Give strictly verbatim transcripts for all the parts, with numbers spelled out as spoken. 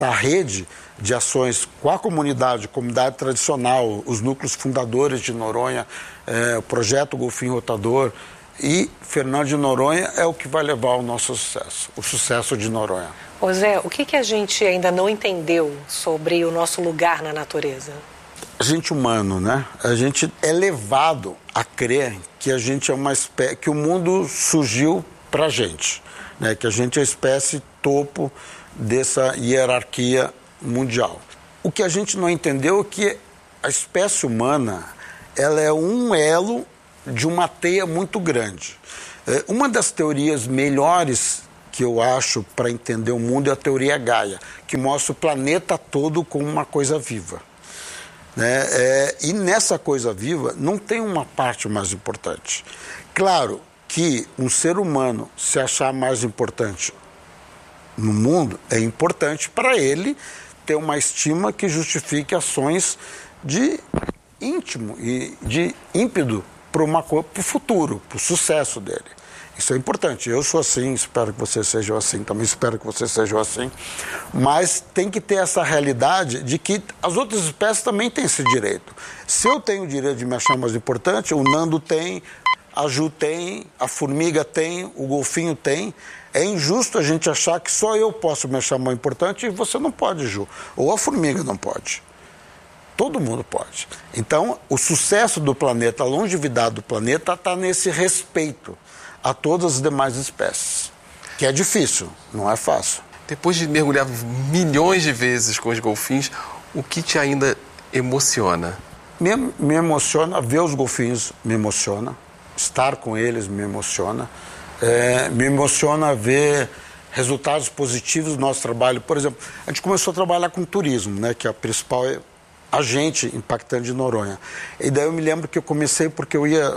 a rede de ações com a comunidade, comunidade tradicional, os núcleos fundadores de Noronha, é, o projeto Golfinho Rotador e Fernando de Noronha é o que vai levar ao nosso sucesso, o sucesso de Noronha. Ô Zé, o que, que a gente ainda não entendeu sobre o nosso lugar na natureza? A gente humano, né? A gente é levado a crer que a gente é uma espécie, que o mundo surgiu pra gente, né? Que a gente é a espécie topo dessa hierarquia mundial. O que a gente não entendeu é que a espécie humana, ela é um elo de uma teia muito grande. É, uma das teorias melhores que eu acho para entender o mundo é a teoria Gaia, que mostra o planeta todo como uma coisa viva. Né? É, e nessa coisa viva não tem uma parte mais importante. Claro que um ser humano se achar mais importante no mundo é importante para ele ter uma estima que justifique ações de íntimo e de ímpeto para uma coisa, para o futuro, para o sucesso dele. Isso é importante. Eu sou assim, espero que vocês sejam assim, também espero que vocês sejam assim. Mas tem que ter essa realidade de que as outras espécies também têm esse direito. Se eu tenho o direito de me achar mais importante, o Nando tem, a Ju tem, a formiga tem, o golfinho tem. É injusto a gente achar que só eu posso me achar mais importante e você não pode, Ju. Ou a formiga não pode. Todo mundo pode. Então, o sucesso do planeta, a longevidade do planeta está nesse respeito a todas as demais espécies. Que é difícil, não é fácil. Depois de mergulhar milhões de vezes com os golfinhos, o que te ainda emociona? Me, me emociona ver os golfinhos, me emociona. Estar com eles me emociona. É, me emociona ver resultados positivos do nosso trabalho. Por exemplo, a gente começou a trabalhar com turismo, né, que é a principal agente impactante de Noronha. E daí eu me lembro que eu comecei porque eu ia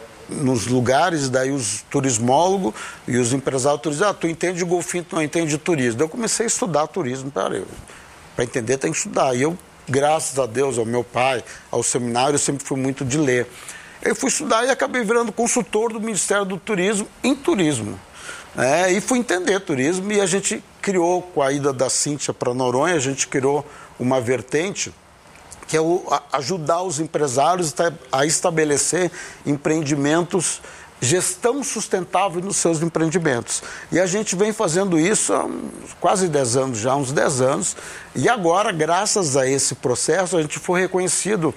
nos lugares, daí os turismólogos e os empresários turistas, ah, tu entende de golfinho, tu não entende de turismo. Daí eu comecei a estudar turismo, para entender tem que estudar. E eu, graças a Deus, ao meu pai, ao seminário, eu sempre fui muito de ler. Eu fui estudar e acabei virando consultor do Ministério do Turismo em turismo. É, e fui entender turismo e a gente criou, com a ida da Cíntia para Noronha, a gente criou uma vertente que é o, a, ajudar os empresários a estabelecer empreendimentos, gestão sustentável nos seus empreendimentos. E a gente vem fazendo isso há quase dez anos já, uns dez anos, e agora, graças a esse processo, a gente foi reconhecido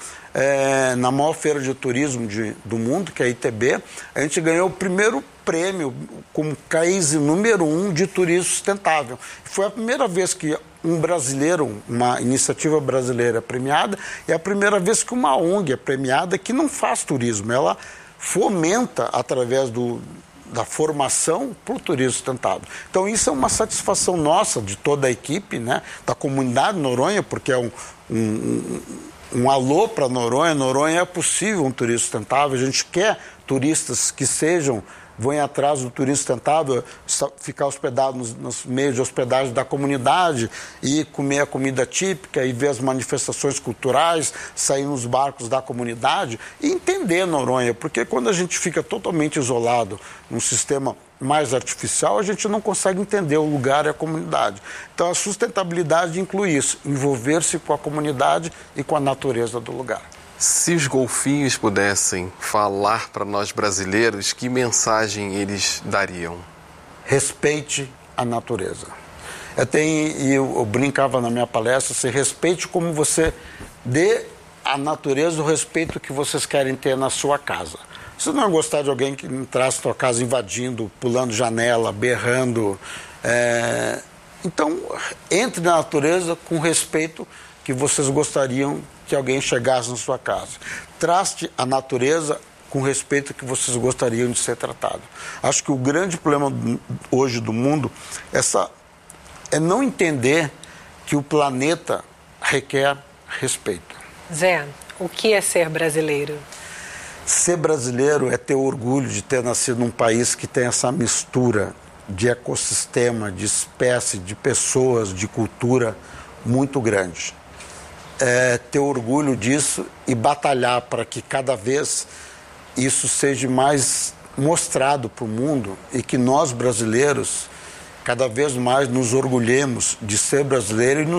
é, na maior feira de turismo de, do mundo, que é a I T B, a gente ganhou o primeiro prêmio como case número um de turismo sustentável. Foi a primeira vez que um brasileiro, uma iniciativa brasileira é premiada, e é a primeira vez que uma O N G é premiada que não faz turismo, ela fomenta através do, da formação para o turismo sustentável. Então isso é uma satisfação nossa, de toda a equipe, né, da comunidade Noronha, porque é um, um, um, um alô para Noronha. Noronha é possível um turismo sustentável, a gente quer turistas que sejam vão atrás do turismo sustentável, ficar hospedado nos, nos meios de hospedagem da comunidade e comer a comida típica e ver as manifestações culturais, sair nos barcos da comunidade e entender Noronha, porque quando a gente fica totalmente isolado num sistema mais artificial, a gente não consegue entender o lugar e a comunidade. Então a sustentabilidade inclui isso, envolver-se com a comunidade e com a natureza do lugar. Se os golfinhos pudessem falar para nós brasileiros, que mensagem eles dariam? Respeite a natureza. Eu, tenho, eu, eu brincava na minha palestra, se respeite como você dê à natureza o respeito que vocês querem ter na sua casa. Você não vai gostar de alguém que entrasse na sua casa invadindo, pulando janela, berrando. É... Então, entre na natureza com respeito que vocês gostariam que alguém chegasse na sua casa. Trate a natureza com o respeito que vocês gostariam de ser tratado. Acho que o grande problema hoje do mundo essa, é não entender que o planeta requer respeito. Zé, o que é ser brasileiro? Ser brasileiro é ter orgulho de ter nascido num país que tem essa mistura de ecossistema, de espécie, de pessoas, de cultura muito grande. É, ter orgulho disso e batalhar para que cada vez isso seja mais mostrado para o mundo e que nós brasileiros cada vez mais nos orgulhemos de ser brasileiro e nos